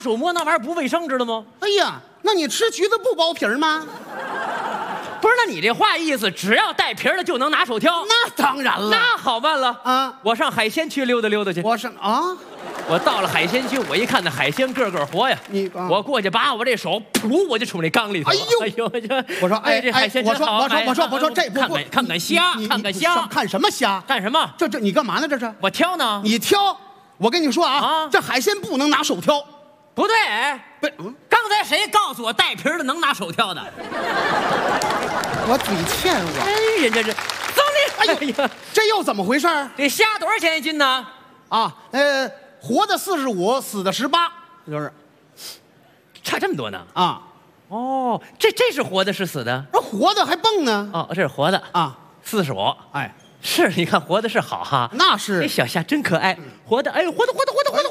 手摸那玩意儿不卫生，知道吗？ 哎呀，那你吃橘子不剥皮儿吗？ 不是，那你这话意思，只要带皮儿的就能拿手挑？ 那当然了， 那好办了啊！ 我上海鲜区溜达溜达去。 我是啊， 我到了海鲜区，我一看那海鲜个个活呀，我过去把我这手噗我就冲那缸里头。 哎呦， 我说哎，这海鲜真好。 我说这看看虾，看看虾， 看什么虾？ 干什么？ 这你干嘛呢？这是我挑呢。 你挑，我跟你说啊，这海鲜不能拿手挑。 不对，不，刚才谁告诉我带皮的能拿手挑的？ 我嘴欠我。 哎，人家这，走你！ 哎呀，这又怎么回事？ 这虾多少钱一斤呢？ 啊，活的45，死的18，就是， 差这么多呢？ 啊， 哦，这是活的，是死的？ 这活的还蹦呢？ 哦，这是活的啊，45。哎，是，你看活的是好哈。 那是。 这小虾真可爱，活的，哎呦，活的，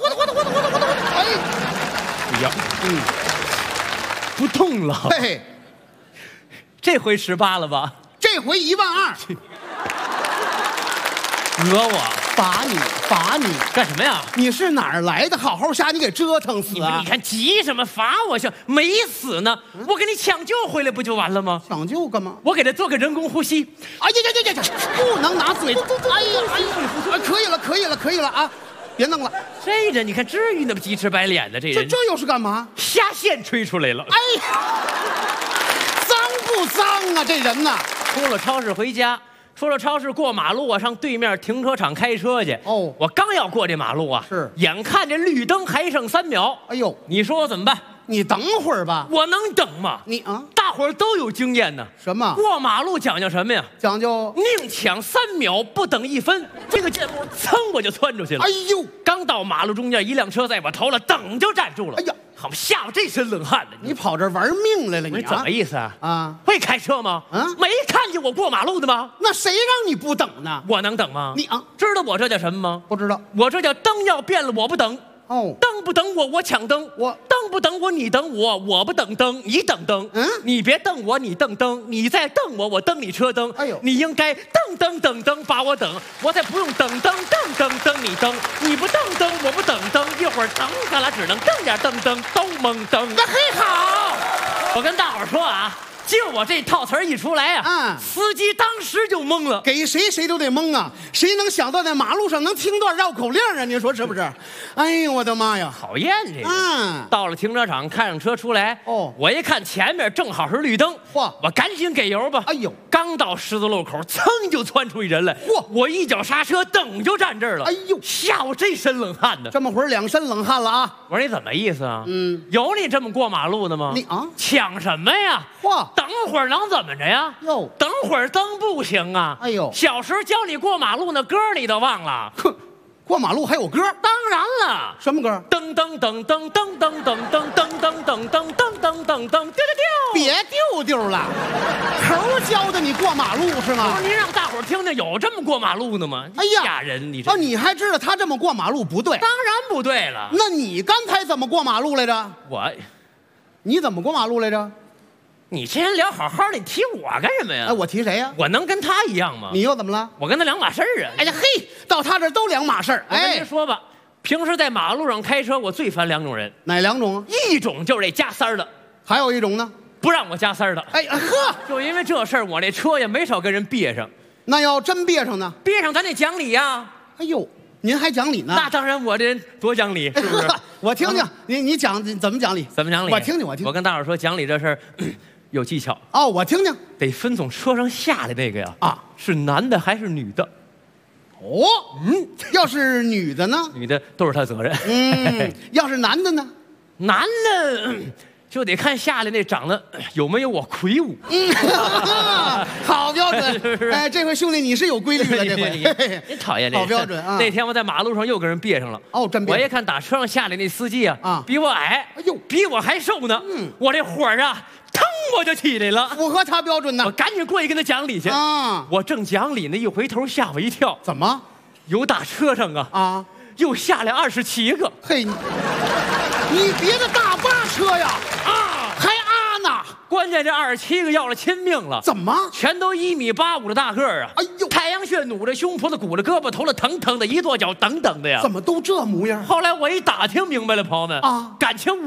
哎呀，不动了。 嘿， 这回18了吧？ 这回12000。 讹我， 罚你干什么呀？ 你是哪儿来的？好好虾，你给折腾死啊！ 你看急什么？罚我去，没死呢，我给你抢救回来不就完了吗？ 抢救干嘛？ 我给他做个人工呼吸。 哎呀，不能拿嘴！哎呀，可以了啊！别弄了。 这人你看，至于那么鸡翅白脸的这人？ 这又是干嘛？ 虾线吹出来了。 哎呀，脏不脏啊？这人呐， 出了超市回家。出了超市过马路啊，上对面停车场开车去。哦，我刚要过这马路啊， 是眼看这绿灯还剩3秒。哎呦，你说我怎么办？ 你等会儿吧。 我能等吗？ 你啊， 大伙儿都有经验呢。什么？过马路讲究什么呀？讲究宁抢3秒，不等1分。这个箭步噌我就窜出去了。哎呦，刚到马路中间，一辆车在我头了，等就站住了。哎呀！好，吓我这身冷汗呢！ 你跑这玩命来了？你怎么意思啊？ 啊， 会开车吗？啊，没看见我过马路的吗？ 那谁让你不等呢？ 我能等吗？ 你啊， 知道我这叫什么吗？ 不知道。 我这叫灯要变了，我不等。哦，灯不等我，我抢灯；灯不等我，你等我；我不等灯，你等灯。嗯，你别瞪我，你瞪灯；你再瞪我，我蹬你车灯。哎呦，你应该蹬把我等，我才不用蹬你蹬。你不蹬灯，我不等灯，一会儿蹬咱俩只能蹬点蹬都蒙蹬。那嘿好，我跟大伙儿说啊。就我这套词儿一出来啊，司机当时就懵了， 给谁都得懵啊！谁能想到在马路上能听段绕口令啊？你说是不是？哎呦我的妈呀， 讨厌这个！到了停车场，看上车出来，我一看前面正好是绿灯，我赶紧给油吧。哎呦，刚到十字路口，噌就窜出一人来，我一脚刹车，等就站这儿了。哎呦，吓我这身冷汗呢！ 这么会儿2身冷汗了啊！ 我说你怎么意思啊？有你这么过马路的吗？ 你啊， 抢什么呀？等会儿能怎么着呀？哟，等会儿灯不行啊！哎呦，小时候教你过马路那歌你都忘了？ 哼，过马路还有歌？ 当然了， 什么歌？ 噔噔噔噔噔噔噔噔噔噔噔噔噔噔噔，丢！ 别丢了，猴教的你过马路是吗？ 不是，您让大伙儿听听，有这么过马路的吗？哎呀，吓人！你你还知道他这么过马路不对？ 当然不对了。 那你刚才怎么过马路来着？你怎么过马路来着？ 你这人聊好好的，你提我干什么呀？ 哎，我提谁呀？ 我能跟他一样吗？ 你又怎么了？ 我跟他两码事儿啊！ 哎呀嘿，到他这都2码事儿。 我跟您说吧，平时在马路上开车，我最烦2种人。 哪2种啊？ 一种就是这加塞儿的， 还有一种呢， 不让我加塞儿的。哎呵，就因为这事儿，我这车也没少跟人别上。 那要真别上呢？ 别上咱得讲理呀！ 哎呦，您还讲理呢？ 那当然，我这人多讲理，是不是？ 我听听，你讲怎么讲理？ 怎么讲理？ 我听听。 我跟大伙说讲理这事儿。有技巧哦，我听听， 得分从车上下来那个呀啊，是男的还是女的？ 哦，要是女的呢？ 女的都是他责任。 要是男的呢？ 男的就得看下来那长得有没有我魁梧。 好标准。哎，这回兄弟你是有规律的，这回。 你讨厌这个。 好标准啊！ 那天我在马路上又跟人别上了。哦，真别。我一看打车上下来那司机啊，比我矮，哎呦，比我还瘦呢。我这火啊！腾我就起来了， 符合他标准呢。 我赶紧过去跟他讲理去啊！我正讲理呢，一回头吓我一跳， 怎么？ 有打车上啊又下来27个。嘿， 你别的大巴车呀啊，还呢？ 关键这27个要了亲命了。 怎么？ 全都1.85米的大个儿啊！哎呦，太阳穴努着胸脯子，鼓着胳膊头了，腾腾的，一跺脚等等的呀。 怎么都这模样？ 后来我一打听明白了，朋友们啊，感情